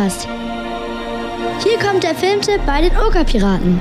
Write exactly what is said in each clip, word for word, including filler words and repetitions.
aufgepasst! Hier kommt der Filmtipp bei den Okerpiraten.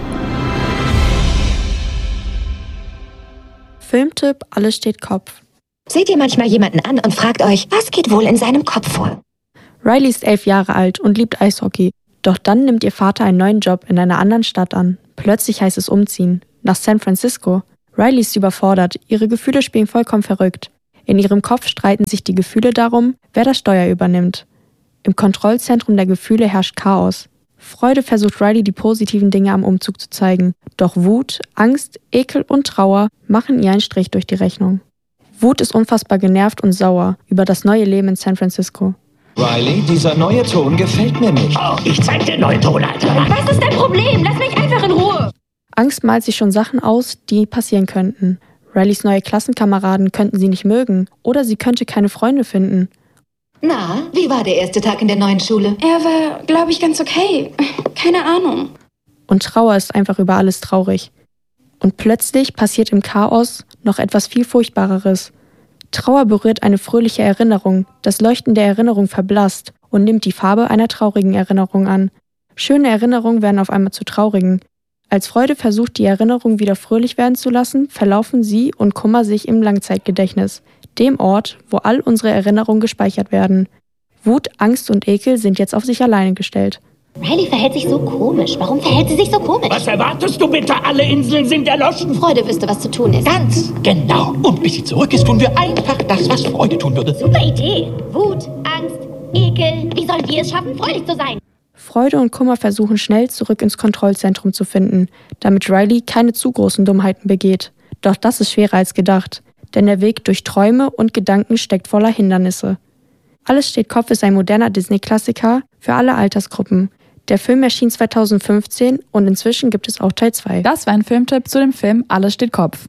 Filmtipp, alles steht Kopf. Seht ihr manchmal jemanden an und fragt euch, was geht wohl in seinem Kopf vor? Riley ist elf Jahre alt und liebt Eishockey. Doch dann nimmt ihr Vater einen neuen Job in einer anderen Stadt an. Plötzlich heißt es umziehen. Nach San Francisco. Riley ist überfordert, ihre Gefühle spielen vollkommen verrückt. In ihrem Kopf streiten sich die Gefühle darum, wer das Steuer übernimmt. Im Kontrollzentrum der Gefühle herrscht Chaos. Freude versucht Riley, die positiven Dinge am Umzug zu zeigen. Doch Wut, Angst, Ekel und Trauer machen ihr einen Strich durch die Rechnung. Wut ist unfassbar genervt und sauer über das neue Leben in San Francisco. Riley, dieser neue Ton gefällt mir nicht. Oh, ich zeig dir neuen Ton, Alter. Was ist dein Problem? Lass mich einfach in Ruhe. Angst malt sich schon Sachen aus, die passieren könnten. Rileys neue Klassenkameraden könnten sie nicht mögen oder sie könnte keine Freunde finden. Na, wie war der erste Tag in der neuen Schule? Er war, glaube ich, ganz okay. Keine Ahnung. Und Trauer ist einfach über alles traurig. Und plötzlich passiert im Chaos noch etwas viel Furchtbareres. Trauer berührt eine fröhliche Erinnerung, das Leuchten der Erinnerung verblasst und nimmt die Farbe einer traurigen Erinnerung an. Schöne Erinnerungen werden auf einmal zu traurigen. Als Freude versucht, die Erinnerung wieder fröhlich werden zu lassen, verlaufen sie und Kummer sich im Langzeitgedächtnis, dem Ort, wo all unsere Erinnerungen gespeichert werden. Wut, Angst und Ekel sind jetzt auf sich alleine gestellt. Riley verhält sich so komisch. Warum verhält sie sich so komisch? Was erwartest du bitte? Alle Inseln sind erloschen. Freude wüsste, was zu tun ist. Ganz genau. Und bis sie zurück ist, tun wir einfach das, was Freude tun würde. Super Idee. Wut, Angst, Ekel. Wie sollen wir es schaffen, freudig zu sein? Freude und Kummer versuchen schnell zurück ins Kontrollzentrum zu finden, damit Riley keine zu großen Dummheiten begeht. Doch das ist schwerer als gedacht, denn der Weg durch Träume und Gedanken steckt voller Hindernisse. Alles steht Kopf ist ein moderner Disney-Klassiker für alle Altersgruppen. Der Film erschien zweitausendfünfzehn und inzwischen gibt es auch Teil zwei. Das war ein Filmtipp zu dem Film Alles steht Kopf.